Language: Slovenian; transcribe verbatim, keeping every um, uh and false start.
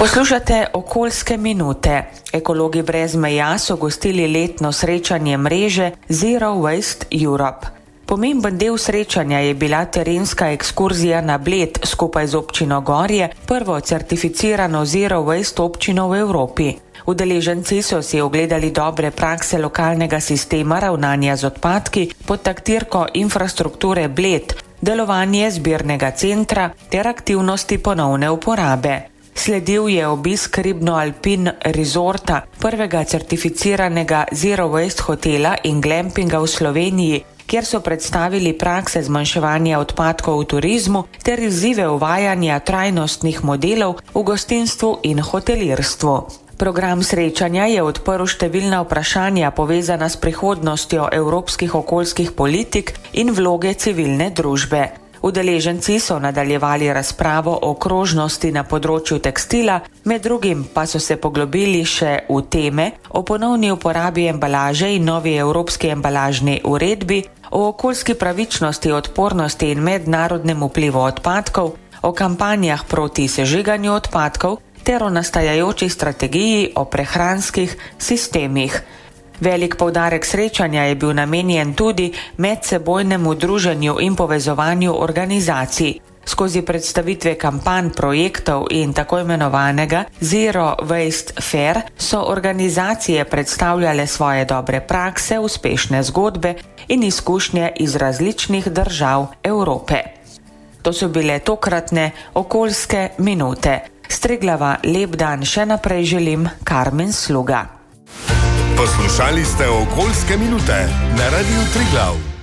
Poslušate okoljske minute. Ekologi brez meja so gostili letno srečanje mreže Zero Waste Europe. Pomemben del srečanja je bila terenska ekskurzija na Bled skupaj z občino Gorje, prvo certificirano Zero Waste občino v Evropi. Udeleženci so si ogledali dobre prakse lokalnega sistema ravnanja z odpadki pod taktirko infrastrukture Bled, delovanje zbirnega centra ter aktivnosti ponovne uporabe. Sledil je obisk Ribno-Alpin Resorta, prvega certificiranega Zero Waste hotela in glampinga v Sloveniji, kjer so predstavili prakse zmanjševanja odpadkov v turizmu ter izzive uvajanja trajnostnih modelov v gostinstvu in hotelirstvu. Program srečanja je odprl številna vprašanja povezana s prihodnostjo evropskih okoljskih politik in vloge civilne družbe. Udeleženci so nadaljevali razpravo o krožnosti na področju tekstila, med drugim pa so se poglobili še v teme o ponovni uporabi embalaže in novi evropski embalažni uredbi, o okoljski pravičnosti, odpornosti in mednarodnem vplivu odpadkov, o kampanjah proti sežiganju odpadkov ter o nastajajoči strategiji o prehranskih sistemih. Velik poudarek srečanja je bil namenjen tudi medsebojnemu druženju in povezovanju organizacij. Skozi predstavitve kampanj, projektov in tako imenovanega Zero Waste Fair so organizacije predstavljale svoje dobre prakse, uspešne zgodbe in izkušnje iz različnih držav Evrope. To so bile tokratne okoljske minute. S Triglava lep dan še naprej želim, Karmen Sluga. Poslušali ste okoljske minute na Radiu Triglav.